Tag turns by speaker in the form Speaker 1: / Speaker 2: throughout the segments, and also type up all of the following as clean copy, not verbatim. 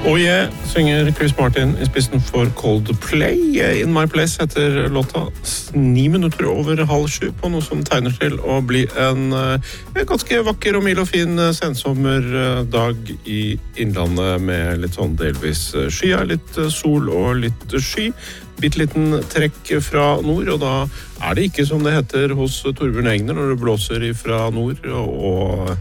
Speaker 1: Og jeg synger Chris Martin I spissen for Coldplay. In My Place heter låta 9 minutter over 6:30 på noe som tegner til å bli en ganske vakker og mild og fin sensommerdag I innlandet med litt sånn delvis skya, litt sol og litt sky. Bitteliten trekk fra nord, og da det ikke som det heter hos Torbjørn Egner når det blåser fra nord og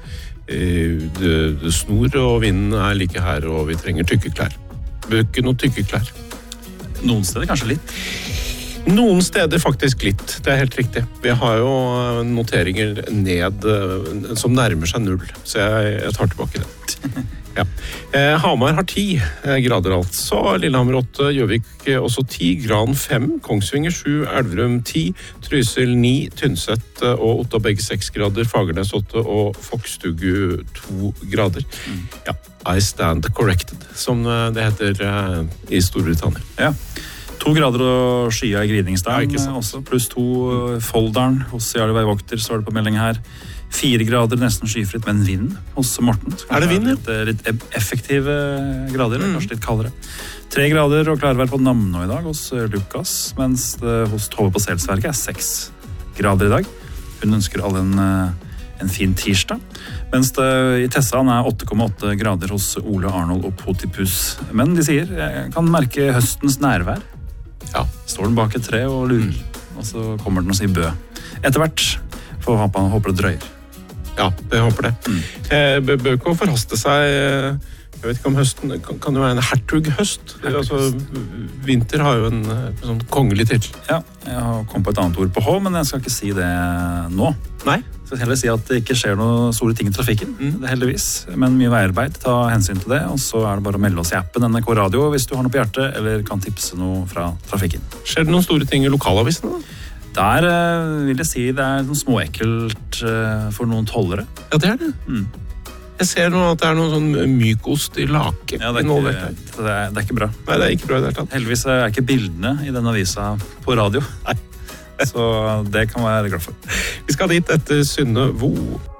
Speaker 1: det snor og vinden like her og vi trenger tykke klær. Ikke noe tykke klær.
Speaker 2: Noen steder kanskje litt?
Speaker 1: Noen steder faktisk litt, det helt riktig. Vi har jo noteringer ned som nærmer seg 0, så jeg tar tilbake det. Ja. Hamar har 10 grader altså, Lillehammer 8, Gjøvik også 10, Gran 5, Kongsvinger 7, Elverum 10, Trysil 9, Tynset og Otta begge 6 grader, Fagernes 8 og Fokstugu 2 grader. Ja, I stand corrected, som det heter I Storbritannia.
Speaker 2: Ja. 2 grader og skya I Gridningsdalen også, pluss 2 Folldalen hos Jarle Veivokter, så det på melding her. 4 grader, nesten skyfritt, men vind hos Morten.
Speaker 1: Det vind,
Speaker 2: ja? Litt effektive grader, kanskje litt kaldere. 3 grader og klarvær på Namno I dag hos Lukas, mens det hos Tove på Selsverket 6 grader I dag. Hun ønsker alle en fin tirsdag. Mens det I Tessan 8,8 grader hos Ole Arnold og Potipus. Men de sier, jeg kan merke høstens nærvær.
Speaker 1: Ja.
Speaker 2: Står den bak et tre og lurer, og så kommer den og sier bø. Etter hvert får han håper det drøyer.
Speaker 1: Ja, jeg håper det. Bør ikke forhaste seg, jeg vet ikke om høsten, kan det være en hertughøst? Altså, vinter har jo en sånn kongelig titel.
Speaker 2: Ja, jeg har kommet på et annet ord på H, men jeg skal ikke si det nå.
Speaker 1: Nei.
Speaker 2: Jeg skal heller si at det ikke skjer noen store ting I trafikken, det heldigvis, men mye veiarbeid, ta hensyn til det, og så det bare å melde oss I appen NRK Radio hvis du har noe på hjertet, eller kan tipse noe fra trafikken.
Speaker 1: Skjer det noen store ting I lokalavisene da?
Speaker 2: Der vil jeg si det noe småekkelt for noen tollere.
Speaker 1: Ja, det det. Jeg ser nå at det noen sånn mykost I lake.
Speaker 2: Ja, det ikke bra.
Speaker 1: Nei, det ikke bra I det hele tatt.
Speaker 2: Heldigvis ikke bildene I denne avisa på radio.
Speaker 1: Nei.
Speaker 2: Så det kan være glad for.
Speaker 1: Vi skal dit etter Synne Vo.